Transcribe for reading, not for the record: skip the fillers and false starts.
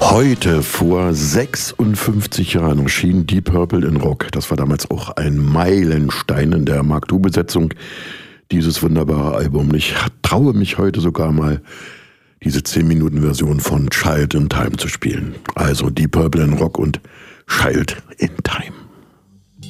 Heute, vor 56 Jahren, erschien Deep Purple in Rock. Das war damals auch ein Meilenstein in der Mark II-Besetzung, dieses wunderbare Album. Ich traue mich heute sogar mal, diese 10-Minuten-Version von Child in Time zu spielen. Also Deep Purple in Rock und Child in Time.